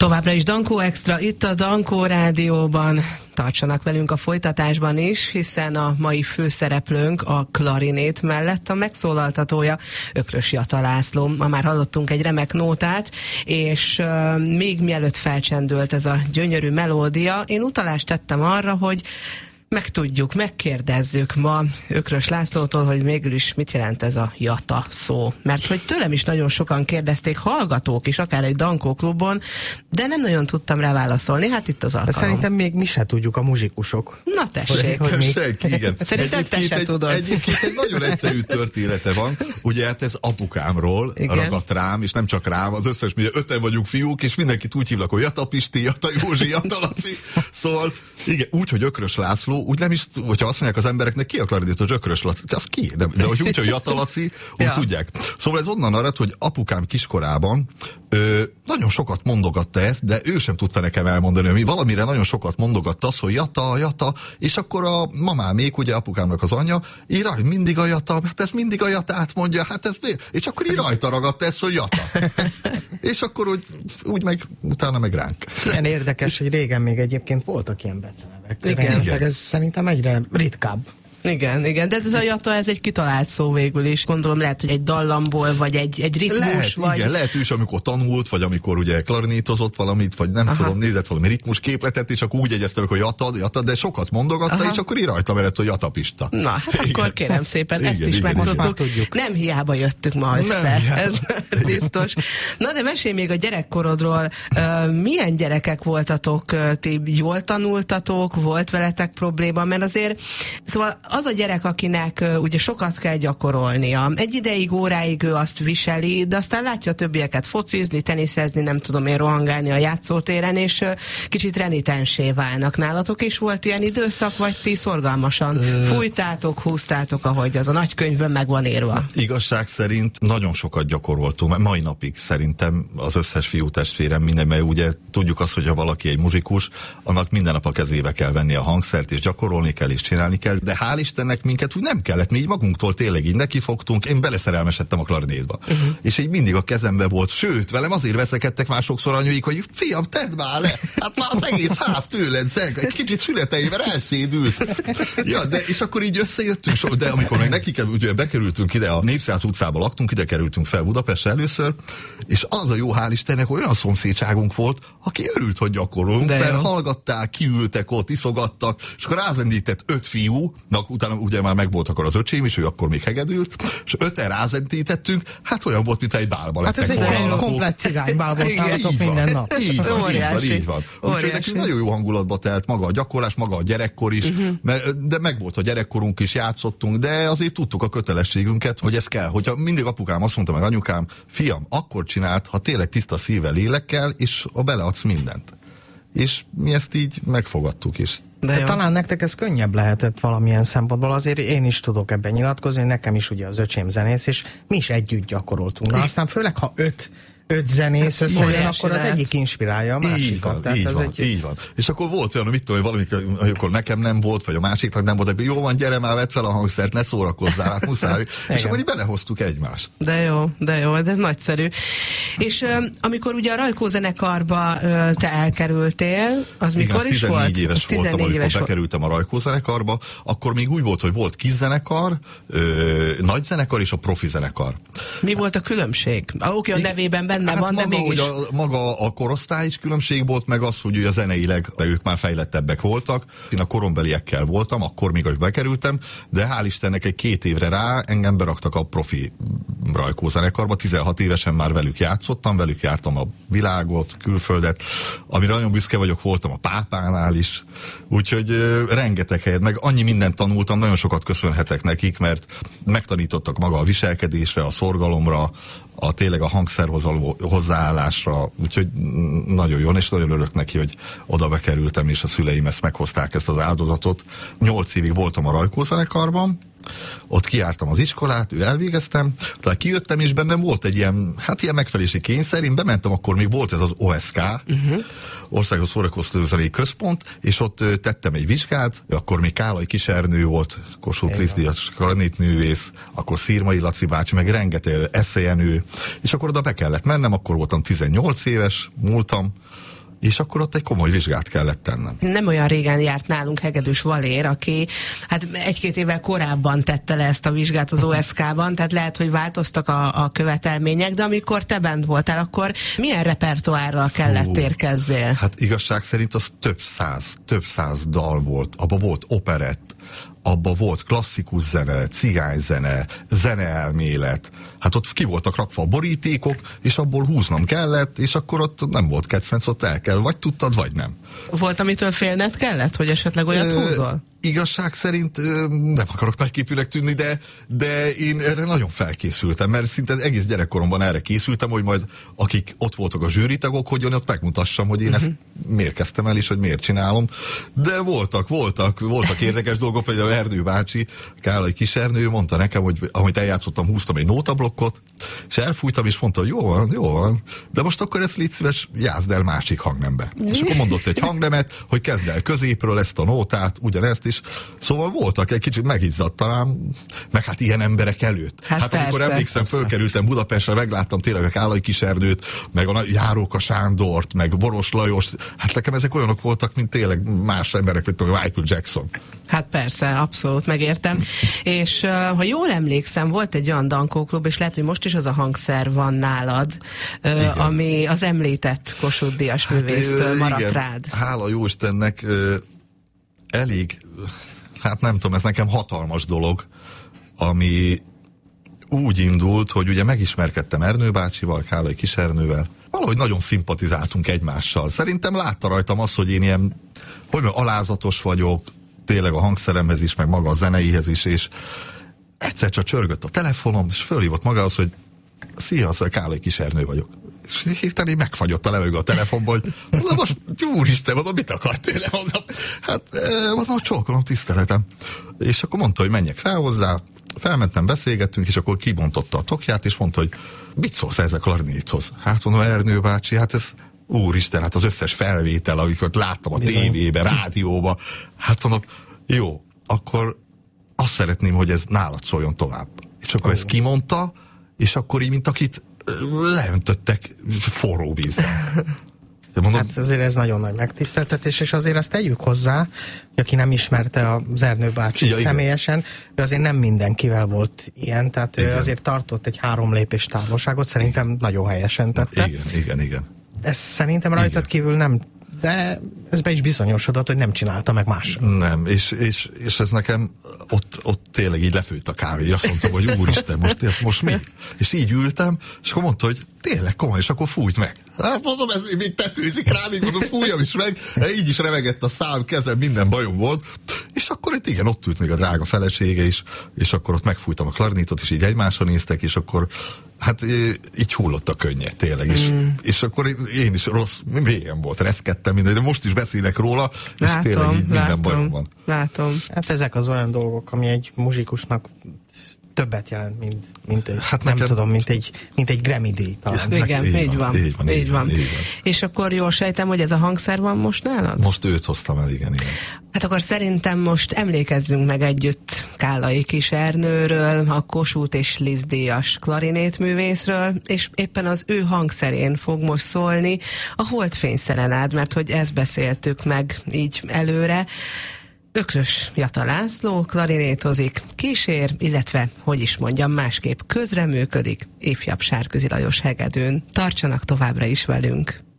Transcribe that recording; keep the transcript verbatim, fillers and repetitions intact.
Továbbra is Dankó Extra, itt a Dankó Rádióban. Tartsanak velünk a folytatásban is, hiszen a mai főszereplőnk a klarinét mellett a megszólaltatója Ökrös Jata László. Ma már hallottunk egy remek nótát, és uh, még mielőtt felcsendült ez a gyönyörű melódia, én utalást tettem arra, hogy megtudjuk, megkérdezzük ma Ökrös Lászlótól, hogy mégis is mit jelent ez a jata szó. Mert hogy tőlem is nagyon sokan kérdezték, hallgatók is, akár egy Dankó klubon, de nem nagyon tudtam rá válaszolni. Hát itt az alkalom. Szerintem még mi se tudjuk, a muzsikusok. Na tessék. Szerintem mi... senki, igen. Szerintem te se egy, tudod. Egyébként egy nagyon egyszerű története van. Ugye hát ez apukámról igen. ragadt rám, és nem csak rám, az összes, mi öten vagyunk fiúk, és mindenkit úgy hívlak, hogy Jata Pisti, Jata Józsi, Jata Laci. Szóval igen, úgy, hogy Ökrös László, úgy nem is, hogyha azt mondják az embereknek, ki a klarinétos, Ökrös Laci, az ki? De, de hogy úgy, hogy Jata Laci, úgy ja. tudják. Szóval ez onnan arad, hogy apukám kiskorában ö, nagyon sokat mondogatta ezt, de ő sem tudta nekem elmondani, hogy valamire nagyon sokat mondogatta az, hogy Jata, Jata, és akkor a mamámék, ugye apukámnak az anyja, így raj, mindig a Jata, hát ez mindig a Jatát mondja, hát ez miért? És akkor így rajta ragadta ezt, hogy Jata. És akkor úgy, úgy meg, utána meg ránk. Ilyen érdekes, hogy régen még egyébként voltak ilyen becenevek. Igen. Igen. Ez szerintem egyre ritkább. Igen, igen, de ez a jata, ez egy kitalált szó végül is. Gondolom lehet, hogy egy dallamból, vagy egy, egy ritmus, lehet, vagy... igen, lehet ő is, amikor tanult, vagy amikor ugye klarinétozott valamit, vagy nem Aha. tudom, nézett valami ritmus képletet, és akkor úgy jegyezte, hogy jata, jata, de sokat mondogatta, Aha. és akkor így rajta mellett, hogy Jata Pista. Na, hát igen. Akkor kérem szépen, igen, ezt is igen, megtudtuk. Nem hiába jöttük ma össze, ez már biztos. Na, de mesélj még a gyerekkorodról. Uh, milyen gyerekek voltatok? Ti jól tanultatok? Volt veletek probléma? Mert azért, szóval az a gyerek, akinek uh, ugye sokat kell gyakorolnia. Egy ideig, óráig ő azt viseli, de aztán látja a többieket focizni, teniszezni, nem tudom én, rohangálni a játszótéren, és uh, kicsit renitensé válnak. Nálatok is volt ilyen időszak, vagy ti szorgalmasan Ö... fújtátok, húztátok, ahogy az a nagykönyvben meg van írva? Igazság szerint nagyon sokat gyakoroltunk, mai napig szerintem az összes fiú testvérem minden, mert ugye tudjuk azt, hogy ha valaki egy muzsikus, annak minden nap a kezébe kell venni a hangszert, és gyakorolni kell, és csinálni kell, de hál' Istennek minket úgy nem kellett, mi így magunktól tényleg így nekifogtunk, én beleszerelmesedtem a klarinétba. Uh-huh. És így mindig a kezembe volt, sőt, velem azért veszekedtek már sokszor anyuik, hogy fiam, tedd már le, hát már az egész ház tőled szeg, egy kicsit születeivel elszédülsz. Ja, de és akkor így összejöttünk, so, de amikor meg neki kell, ugye bekerültünk ide, a Népszínház utcába laktunk, ide kerültünk fel Budapestre először, és az a jó, hál' Istennek, hogy olyan szomszédságunk volt, aki örült, hogy gyakorolunk, mert hallgatták, kiültek ott, iszogattak, és akkor rázendített öt fiú, utána ugye már megvolt akkor az öcsém is, ő akkor még hegedült, és öten rázendítettünk, hát olyan volt, mint egy bálba lettek volna. Hát ez egy komplet cigánybálba voltátok minden nap. Így van, így van, így van. Úgyhogy nekünk nagyon jó hangulatba telt maga a gyakorlás, maga a gyerekkor is, uh-huh. mert, de megvolt a gyerekkorunk is, játszottunk, de azért tudtuk a kötelességünket, hogy ez kell. Hogyha mindig apukám azt mondta meg anyukám, fiam, akkor csináld, ha tényleg tiszta szívvel, lélekkel, és a beleadsz mindent. És mi ezt így megfogadtuk is. De de talán nektek ez könnyebb lehetett valamilyen szempontból, azért én is tudok ebben nyilatkozni, nekem is ugye az öcsém zenész, és mi is együtt gyakoroltunk. Na, aztán főleg, ha öt öt zenész hát összejön, akkor az egyik inspirálja a másikat. Így van, Tehát így, ez van egy... így van. És akkor volt olyan, mit tudom, valami, amikor nekem nem volt, vagy a másiknak nem volt, de jó van, gyere már, vedd fel a hangszert, ne szórakozzál, hát muszáj. És akkor így belehoztuk egymást. De jó, de jó, de ez nagyszerű. És uh, amikor ugye a Rajkó zenekarba uh, te elkerültél, az igen, mikor az is volt? éves voltam, amikor éves bekerültem a Rajkó zenekarba, akkor még úgy volt, hogy volt kis zenekar, ö, nagy zenekar és a profi zenekar. Mi volt a különbség? Oké, okay, a nevében benne hát van, maga, de mégis... A, maga a korosztály is különbség volt, meg az, hogy ugye zeneileg ők már fejlettebbek voltak. Én a korombeliekkel voltam, akkor még, hogy bekerültem, de hál' Istennek egy két évre rá engem beraktak a profi Rajkó zenekarba. tizenhat évesen már velük játszottam, velük jártam a világot, külföldet, amire nagyon büszke vagyok, voltam a pápánál is, úgyhogy uh, rengeteg helyet, meg annyi mindent tanultam, nagyon sokat köszönhetek nekik, mert megtanítottak maga a viselkedésre, a szorgalomra, a tényleg a hangszerhoz való hozzáállásra, úgyhogy nagyon jó, és nagyon örülök neki, hogy oda bekerültem, és a szüleim ezt meghozták, ezt az áldozatot. Nyolc évig voltam a Rajkó zenekarban, Ott kijártam az iskolát, ő elvégeztem, tehát kijöttem, és bennem volt egy ilyen, hát ilyen megfelelési kényszer, én bementem, akkor még volt ez az o es ká, uh-huh. Országos Szórakoztatózenei Központ, és ott ö, tettem egy vizsgát, akkor még Kálai Kisernő volt, Kossuth Lisztdíjas klarinetművész, akkor Szirmai Laci bácsi, meg rengeteg eszelyenő, és akkor oda be kellett mennem, akkor voltam tizennyolc éves, múltam, és akkor ott egy komoly vizsgát kellett tennem. Nem olyan régen járt nálunk Hegedűs Valér, aki hát egy-két évvel korábban tette le ezt a vizsgát az o es ká-ban, tehát lehet, hogy változtak a, a követelmények, de amikor te bent voltál, akkor milyen repertoárral kellett Fú, érkezzél? Hát igazság szerint az több száz, több száz dal volt. Abba volt operett, abba volt klasszikus zene, cigányzene, zeneelmélet. Hát ott ki voltak rakva a borítékok, és abból húznom kellett, és akkor ott nem volt kedvenc, ott el kell, vagy tudtad, vagy nem. Volt, amitől félned kellett, hogy esetleg olyat Ö, húzol? Igazság szerint nem akarok nagyképűnek tűnni, de, de én erre nagyon felkészültem, mert szinte egész gyerekkoromban erre készültem, hogy majd akik ott voltak a zsűritagok, hogy ott megmutassam, hogy én uh-huh. ezt miért kezdtem el, és hogy miért csinálom. De voltak, voltak, voltak érdekes dolgok, például Ernő bácsi, Kálai Kisernő mondta nekem, hogy amit eljátszottam, húztam egy nótablokkot, és elfújtam, és mondta, hogy jó van, jó van, de most akkor ezt légy szíves, játszd el másik hangnembe. És akkor mondott egy hangnemet, hogy kezd el középről ezt a nótát, ugyanezt is. Szóval voltak, egy kicsit megizzadtam, meg hát ilyen emberek előtt. Hát, hát persze, amikor emlékszem, persze. Fölkerültem Budapestre, megláttam tényleg a Kálai Kisernőt, meg a Járóka Sándort, meg Boros Lajos, hát nekem ezek olyanok voltak, mint tényleg más emberek, mint a Michael Jackson. Hát persze, abszolút megértem. És uh, ha jól emlékszem, volt egy olyan dankóklub, és lehet, hogy most is az a hangszer van nálad, uh, ami az említett Kossuth Díjas hát, művésztől maradt igen. rád. Hála Jóistennek, uh, elég, hát nem tudom, ez nekem hatalmas dolog, ami úgy indult, hogy ugye megismerkedtem Ernő bácsival, Kálai Kisernővel, valahogy nagyon szimpatizáltunk egymással. Szerintem látta rajtam azt, hogy én ilyen, hogy mondjam, alázatos vagyok, tényleg a hangszeremhez is, meg maga a zeneihez is, és egyszer csak csörgött a telefonom, és fölhívott magához, hogy szia, az Kálai Kisernő vagyok. És hirtelen megfagyott a levegő a telefonból, hogy mondom, most úristen, mondom, mit akart tőle, mondom, hát mondom, csókolom, tiszteletem. És akkor mondta, hogy menjek fel hozzá, felmentem, beszélgettünk, és akkor kibontotta a tokját, és mondta, hogy mit szólsz ezzel a klarinéthoz? Hát mondom, Ernő bácsi, hát ez úristen, hát az összes felvétel, amiket láttam a tévében, rádióban, hát mondom, jó, akkor azt szeretném, hogy ez nálad szóljon tovább. És akkor ezt kimondta, és akkor így, mint akit leöntöttek forró vízzel. Mondom, hát azért ez nagyon nagy megtiszteltetés, és azért azt tegyük hozzá, hogy aki nem ismerte az Ernő bácsit ja, személyesen, ő azért nem mindenkivel volt ilyen, tehát igen. ő azért tartott egy három lépés távolságot, szerintem igen. nagyon helyesen tette. Igen, igen, igen. Ez szerintem rajtad igen. kívül nem, de ez be is bizonyosodott, hogy nem csinálta meg másra. Nem, és, és, és ez nekem ott, ott tényleg így lefőtt a kávé. Azt mondtam, hogy úristen, most ez most mi? És így ültem, és akkor mondta, hogy tényleg komoly, és akkor fújt meg. Hát mondom, ez még, még tetőzik rá, még mondom, fújjam is meg. Így is remegett a szám, kezem, minden bajom volt. És akkor itt igen, ott ült még a drága felesége is, és akkor ott megfújtam a klarinétot, és így egymásra néztek, és akkor hát így hullott a könnye, tényleg. Mm. És, és akkor én is rossz, mélyen volt, reszkedtem minden, de most is beszélek róla, és látom, tényleg így minden látom, bajom van. Látom. Hát ezek az olyan dolgok, ami egy muzsikusnak többet jelent, mint, mint egy, hát nem nekem, tudom, mint egy, mint egy Grammy-díj. Igen, így, így, van, így, van, így, így van. Így van. És akkor jól sejtem, hogy ez a hangszer van most nálad? Most őt hoztam el, igen, igen. Hát akkor szerintem most emlékezzünk meg együtt Kálai Kisernőről, a Kossuth és Liszt díjas klarinétművészről, és éppen az ő hangszerén fog most szólni a Holdfény Szerenád, mert hogy ezt beszéltük meg így előre. Ökrös Jata László klarinétozik, kísér, illetve, hogy is mondjam, másképp közreműködik ifjabb Sárközi Lajos hegedűn. Tartsanak továbbra is velünk!